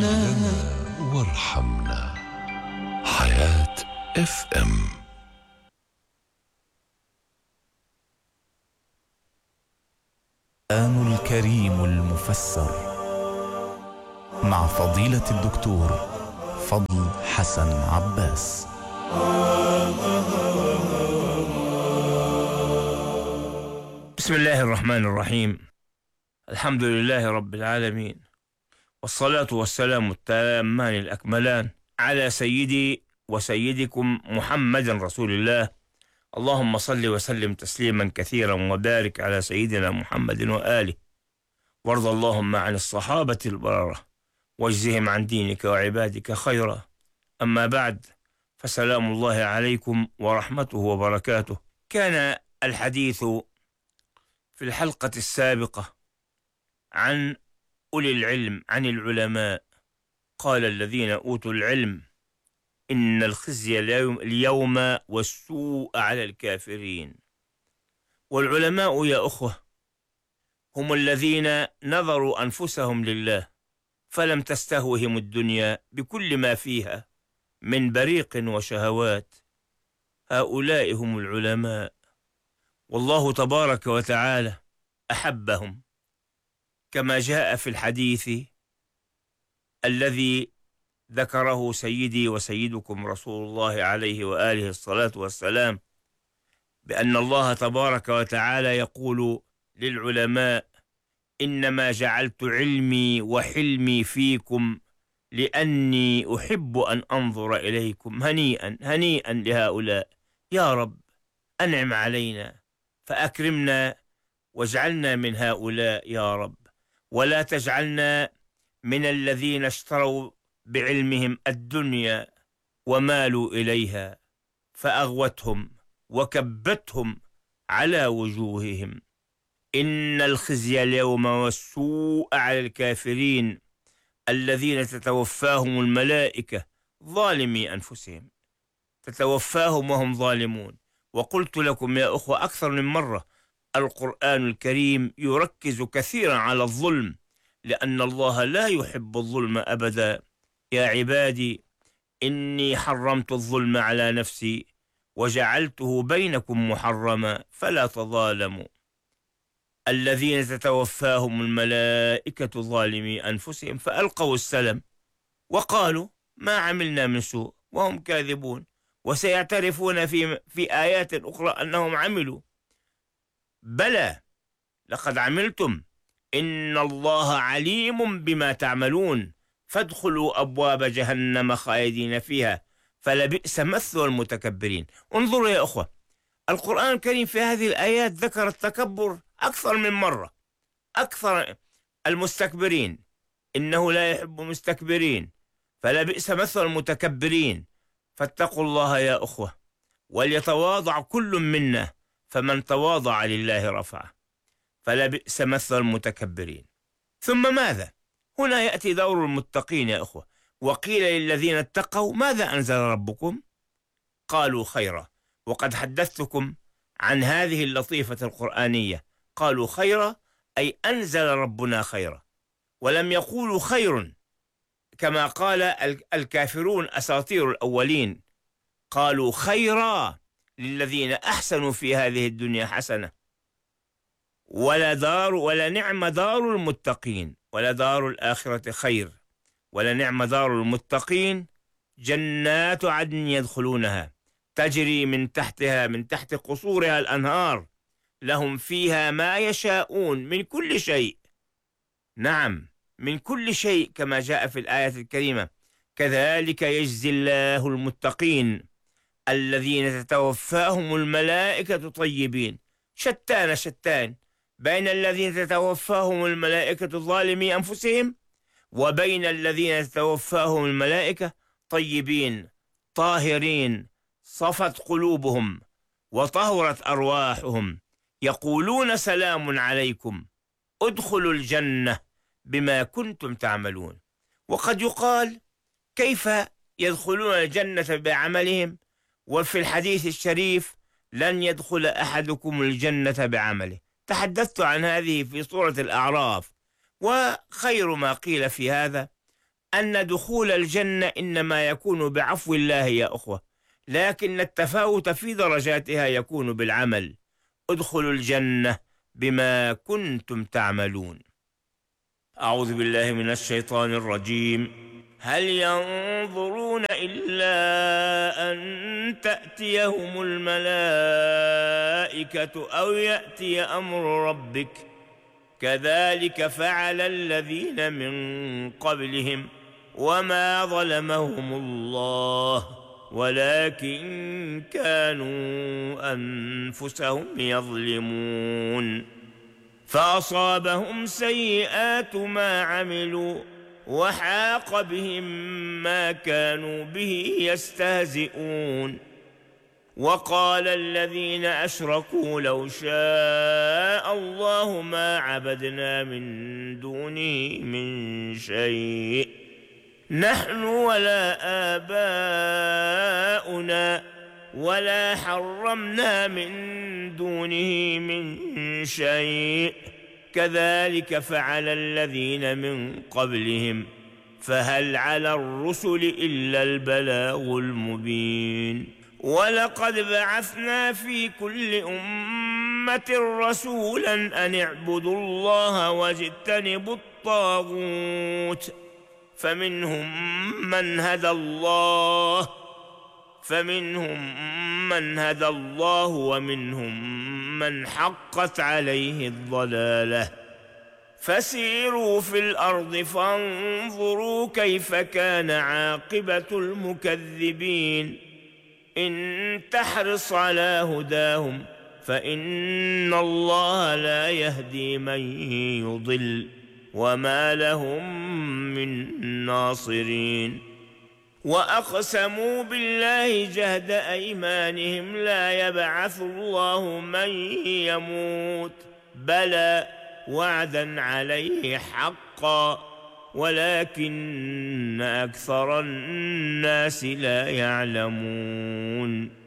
لنا وارحمنا. حياة اف ام. القرآن الكريم المفسر مع فضيلة الدكتور فضل حسن عباس. بسم الله الرحمن الرحيم. الحمد لله رب العالمين، والصلاة والسلام التامان الأكملان على سيدي وسيدكم محمد رسول الله. اللهم صل وسلم تسليما كثيرا وبارك على سيدنا محمد وآله، وارض اللهم عن الصحابة البررة واجزهم عن دينك وعبادك خيرا. أما بعد، فسلام الله عليكم ورحمته وبركاته. كان الحديث في الحلقة السابقة عن أولي العلم، عن العلماء. قال الذين أوتوا العلم إن الخزي اليوم والسوء على الكافرين. والعلماء يا أخوة هم الذين نظروا أنفسهم لله فلم تستهوهم الدنيا بكل ما فيها من بريق وشهوات. هؤلاء هم العلماء، والله تبارك وتعالى أحبهم كما جاء في الحديث الذي ذكره سيدي وسيدكم رسول الله عليه وآله الصلاة والسلام، بأن الله تبارك وتعالى يقول للعلماء: إنما جعلت علمي وحلمي فيكم لأني أحب أن أنظر إليكم. هنيئا هنيئا لهؤلاء، يا رب أنعم علينا فأكرمنا واجعلنا من هؤلاء يا رب، ولا تجعلنا من الذين اشتروا بعلمهم الدنيا ومالوا إليها فأغوتهم وكبتهم على وجوههم. إن الخزي اليوم والسوء على الكافرين الذين تتوفاهم الملائكة ظالمي أنفسهم، تتوفاهم وهم ظالمون. وقلت لكم يا أخوة أكثر من مرة، القرآن الكريم يركز كثيرا على الظلم، لأن الله لا يحب الظلم أبدا. يا عبادي إني حرمت الظلم على نفسي وجعلته بينكم محرما فلا تظالموا. الذين تتوفاهم الملائكة ظالمي أنفسهم فألقوا السلم وقالوا ما عملنا من سوء وهم كاذبون، وسيعترفون في آيات أخرى أنهم عملوا. بلى لقد عملتم، إن الله عليم بما تعملون، فادخلوا أبواب جهنم خالدين فيها فلبئس مثوى المتكبرين. انظروا يا أخوة، القرآن الكريم في هذه الآيات ذكر التكبر أكثر من مرة، أكثر المستكبرين، إنه لا يحب مستكبرين، فلبئس مثوى المتكبرين. فاتقوا الله يا أخوة، وليتواضع كل منا، فمن تواضع لله رفعه، فلبئس مثوى المتكبرين. ثم ماذا؟ هنا يأتي دور المتقين يا أخوة. وقيل للذين اتقوا ماذا أنزل ربكم؟ قالوا خيرا. وقد حدثتكم عن هذه اللطيفة القرآنية، قالوا خيرا أي أنزل ربنا خيرا، ولم يقولوا خير كما قال الكافرون أساطير الأولين. قالوا خيرا للذين أحسنوا في هذه الدنيا حسنة، ولا نعم دار المتقين، ولا دار الآخرة خير، ولا نعم دار المتقين. جنات عدن يدخلونها تجري من تحت قصورها الأنهار، لهم فيها ما يشاءون من كل شيء. نعم، من كل شيء كما جاء في الآية الكريمة: كذلك يجزي الله المتقين الذين تتوفاهم الملائكة طيبين. شتان بين الذين تتوفاهم الملائكة ظالمي أنفسهم وبين الذين تتوفاهم الملائكة طيبين طاهرين، صفت قلوبهم وطهرت أرواحهم، يقولون سلام عليكم ادخلوا الجنة بما كنتم تعملون. وقد يقال كيف يدخلون الجنة بعملهم، وفي الحديث الشريف لن يدخل أحدكم الجنة بعمله. تحدثت عن هذه في سورة الأعراف. وخير ما قيل في هذا أن دخول الجنة إنما يكون بعفو الله يا أخوة، لكن التفاوت في درجاتها يكون بالعمل. ادخلوا الجنة بما كنتم تعملون. أعوذ بالله من الشيطان الرجيم. هل ينظرون إلا أن تأتيهم الملائكة أو يأتي أمر ربك كذلك فعل الذين من قبلهم وما ظلمهم الله ولكن كانوا أنفسهم يظلمون. فأصابهم سيئات ما عملوا وحاق بهم ما كانوا به يستهزئون. وقال الذين أشركوا لو شاء الله ما عبدنا من دونه من شيء نحن ولا آباؤنا ولا حرمنا من دونه من شيء كذلك فعل الذين من قبلهم فهل على الرسل إلا البلاغ المبين. ولقد بعثنا في كل أمة رسولا أن اعبدوا الله واجتنبوا الطاغوت فمنهم من هدى الله ومنهم من حقت عليه الضلالة. فسيروا في الأرض فانظروا كيف كان عاقبة المكذبين. إن تحرص على هداهم فإن الله لا يهدي من يضل وما لهم من ناصرين. وأقسموا بالله جهد أيمانهم لا يبعث الله من يموت بلى وعدا عليه حقا ولكن أكثر الناس لا يعلمون.